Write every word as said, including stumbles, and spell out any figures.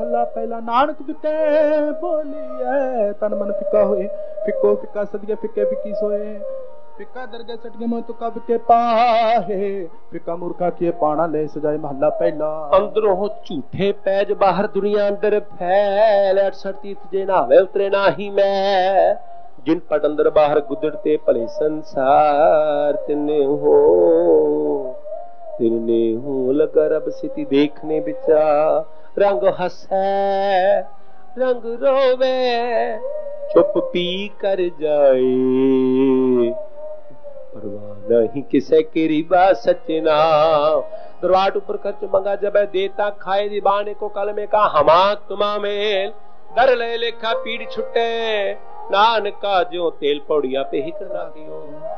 महला पहला नानक बिके बोलिए तन मन फिका होए फिको फिका सदिए फिके फिकी सोए फिका दरगे सटगे मोह तुका बिके पाहे फिका मूर्खा किए पाना ले सजाए महला पहला अंदरों झूठे पैज बाहर दुनिया अंदर फैल अड़सठ तीर्थ जे नावे उतरे नाही मैं जिन पट अंदर बाहर गुदड़ते भले संसार तिन्ने हो तिन्ने हो लगा रब सिति देखने बिचा रंग हंसे रंग रोवे चुप पी कर जाए परवाह नहीं किसे की रिबा सचना दरवाट ऊपर खर्च मंगा जब देता खाए दीवाने को कल में का हमा तुमा मेल दर ले लेखा पीड़ छुटे नानका जो तेल पौड़िया पे ही करा दियो।